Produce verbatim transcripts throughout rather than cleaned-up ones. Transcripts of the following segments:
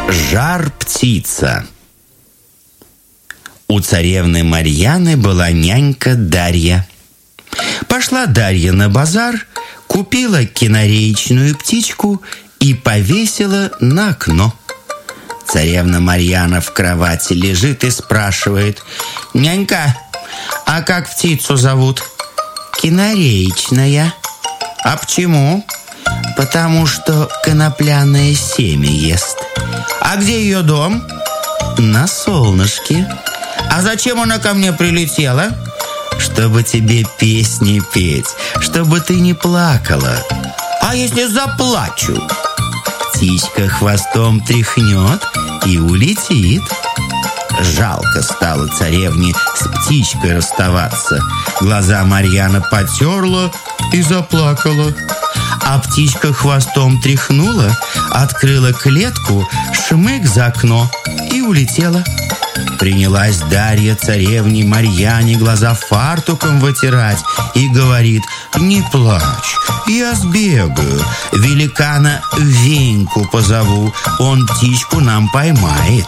Жар-птица. У царевны Марьяны была нянька Дарья. Пошла Дарья на базар, купила кинареечную птичку и повесила на окно. Царевна Марьяна в кровати лежит и спрашивает: «Нянька, а как птицу зовут?» «Кинареечная». «А почему?» «Потому что конопляное семя ест». «А где ее дом?» «На солнышке». «А зачем она ко мне прилетела?» «Чтобы тебе песни петь, чтобы ты не плакала». «А если заплачу?» «Птичка хвостом тряхнет и улетит». Жалко стало царевне с птичкой расставаться. Глаза Марьяна потерла и заплакала. А птичка хвостом тряхнула, открыла клетку, шмык за окно и улетела. Принялась Дарья царевне Марьяне глаза фартуком вытирать и говорит: «Не плачь, я сбегаю, великана Веньку позову, он птичку нам поймает».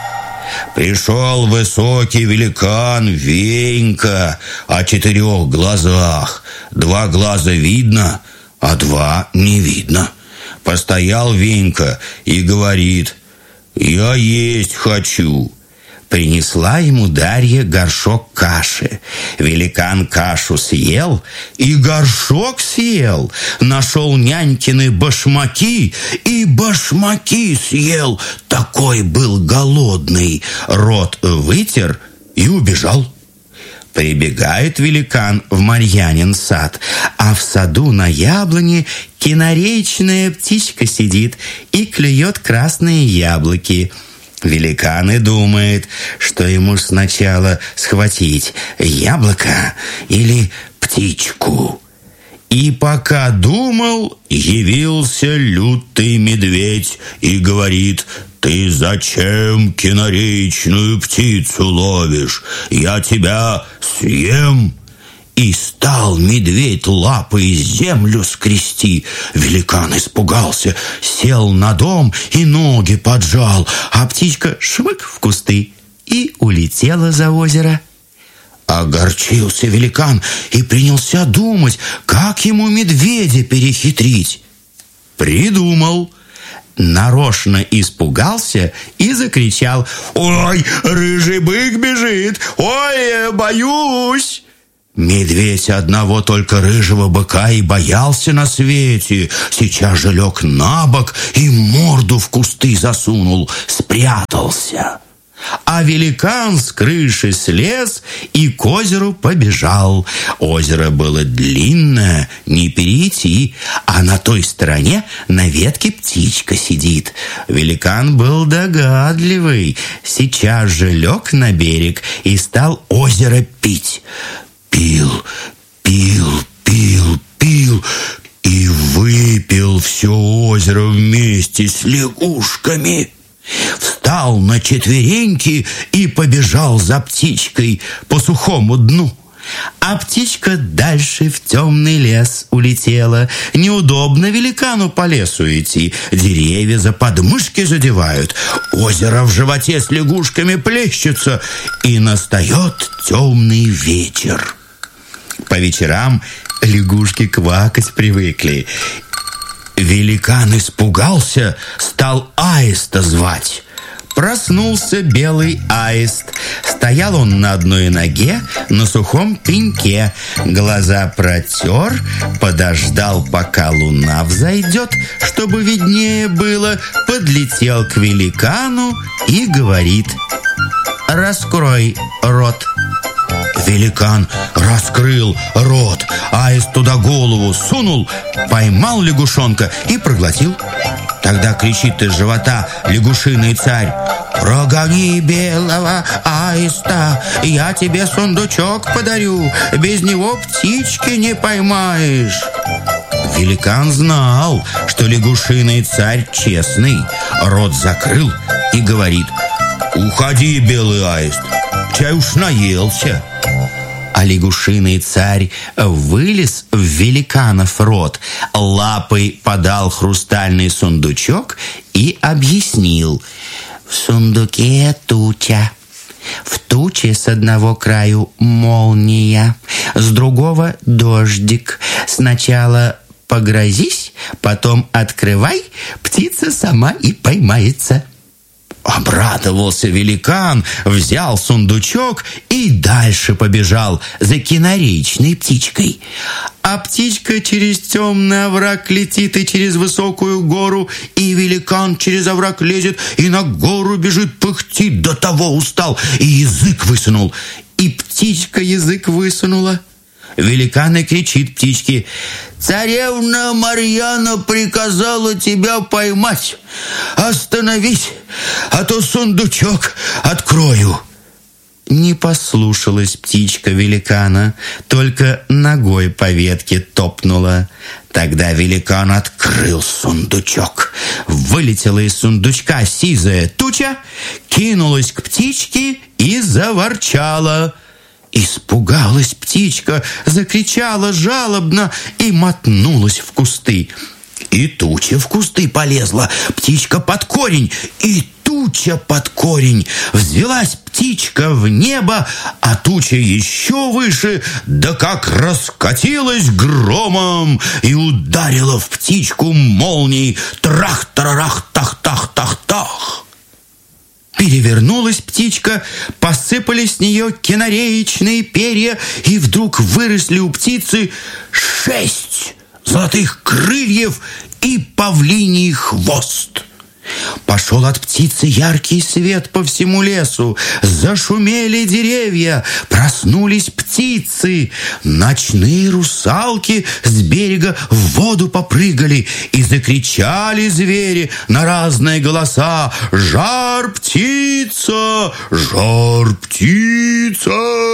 Пришел высокий великан Венька о четырех глазах. Два глаза видно, а два не видно. Постоял Венька и говорит: «Я есть хочу». Принесла ему Дарья горшок каши. Великан кашу съел и горшок съел. Нашел нянькины башмаки и башмаки съел. Такой был голодный. Рот вытер и убежал. Прибегает великан в Марьянин сад, а в саду на яблоне кинареечная птичка сидит и клюет красные яблоки. Великан и думает, что ему сначала схватить яблоко или птичку. И пока думал, явился лютый медведь и говорит: «Ты зачем кинареечную птицу ловишь? Я тебя съем». И стал медведь лапой землю скрести. Великан испугался, сел на дом и ноги поджал, а птичка шмык в кусты и улетела за озеро. Огорчился великан и принялся думать, как ему медведя перехитрить. Придумал. Нарочно испугался и закричал: «Ой, рыжий бык бежит! Ой, боюсь!» Медведь одного только рыжего быка и боялся на свете. Сейчас же лег на бок и морду в кусты засунул, спрятался. А великан с крыши слез и к озеру побежал. Озеро было длинное, не перейти, а на той стороне на ветке птичка сидит. Великан был догадливый, сейчас же лег на берег и стал озеро пить. Пил, пил, пил, пил и выпил все озеро вместе с лягушками. Встал на четвереньки и побежал за птичкой по сухому дну. А птичка дальше в темный лес улетела. Неудобно великану по лесу идти. Деревья за подмышки задевают. Озеро в животе с лягушками плещется. И настает темный вечер. По вечерам лягушки квакать привыкли. Великан испугался, стал аиста звать. Проснулся белый аист. Стоял он на одной ноге на сухом пеньке. Глаза протер, подождал, пока луна взойдет, чтобы виднее было. Подлетел к великану и говорит: «Раскрой рот». Великан раскрыл рот, аист туда голову сунул, поймал лягушонка и проглотил. Тогда кричит из живота лягушиный царь: «Прогони белого аиста, я тебе сундучок подарю, без него птички не поймаешь». Великан знал, что лягушиный царь честный, рот закрыл и говорит: «Уходи, белый аист, чай уж наелся». А лягушиный царь вылез в великанов рот, лапой подал хрустальный сундучок и объяснил: «В сундуке туча. В туче с одного краю молния, с другого дождик. Сначала погрозись, потом открывай, птица сама и поймается». Обрадовался великан, взял сундучок и дальше побежал за кинареечной птичкой. А птичка через темный овраг летит и через высокую гору, и великан через овраг лезет и на гору бежит, пыхтит, до того устал, и язык высунул. И птичка язык высунула. Великан и кричит птичке: «Царевна Марьяна приказала тебя поймать. Остановись, а то сундучок открою». Не послушалась птичка великана, только ногой по ветке топнула. Тогда великан открыл сундучок. Вылетела из сундучка сизая туча, кинулась к птичке и заворчала. Испугалась птичка, закричала жалобно и мотнулась в кусты. И туча в кусты полезла, птичка под корень, и туча под корень. Взвелась птичка в небо, а туча еще выше, да как раскатилась громом и ударила в птичку молнией. Трах-тарарах-тах-тах-тах-тах. Перевернулась птичка, посыпались с нее кинареечные перья, и вдруг выросли у птицы шесть золотых крыльев и павлиний хвост. Пошел от птицы яркий свет по всему лесу, зашумели деревья, проснулись птицы, ночные русалки с берега в воду попрыгали, и закричали звери на разные голоса: «Жар птица! Жар птица!»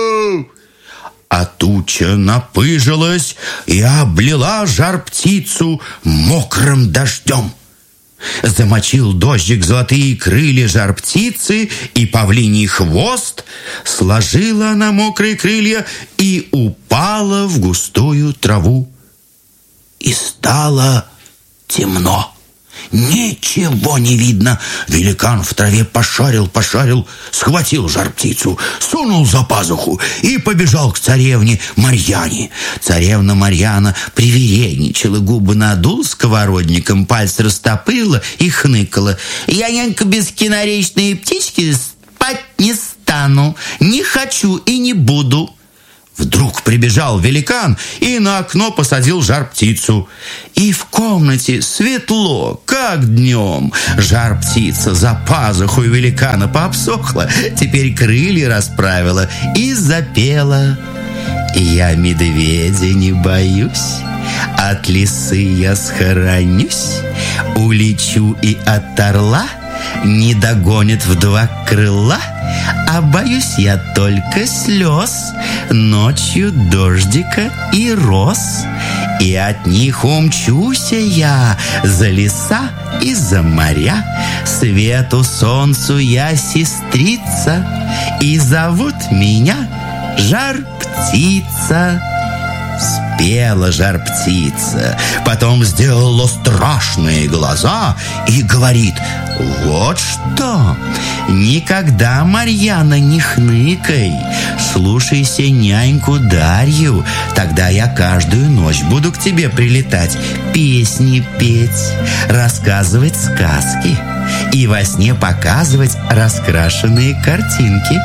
А туча напыжилась и облила жар-птицу мокрым дождем. Замочил дождик золотые крылья жар-птицы и павлиний хвост, сложила она мокрые крылья и упала в густую траву. И стало темно. Ничего не видно. Великан в траве пошарил, пошарил, схватил жар-птицу, сунул за пазуху и побежал к царевне Марьяне. Царевна Марьяна привередничала, губы надула сковородником, пальцы растопырила и хныкала: «Я, нянька, без кинареечной птички спать не стану, не хочу и не буду». Вдруг прибежал великан и на окно посадил жар-птицу. И в комнате светло, как днем. Жар-птица за пазуху великана пообсохла, теперь крылья расправила и запела: «Я медведя не боюсь, от лисы я схоронюсь, улечу и от орла не догонит в два крыла, а боюсь я только слез, ночью дождика и роз, и от них умчуся я за леса и за моря. Свету солнцу я сестрица, и зовут меня Жар-птица». Спела жар-птица, потом сделала страшные глаза и говорит: «Вот что! Никогда, Марьяна, не хныкай, слушайся няньку Дарью, тогда я каждую ночь буду к тебе прилетать, песни петь, рассказывать сказки и во сне показывать раскрашенные картинки».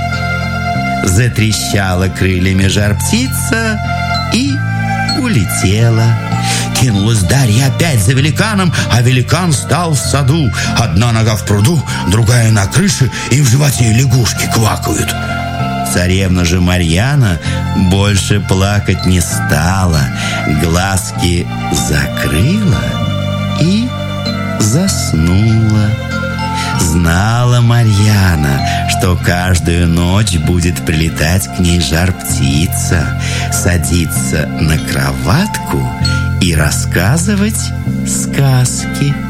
Затрещала крыльями жар-птица и улетела. Кинулась Дарья опять за великаном, а великан стал в саду. Одна нога в пруду, другая на крыше, и в животе лягушки квакают. Царевна же Марьяна больше плакать не стала, глазки закрыла и заснула. Знала Марьяна, что каждую ночь будет прилетать к ней жар-птица, садиться на кроватку и рассказывать сказки.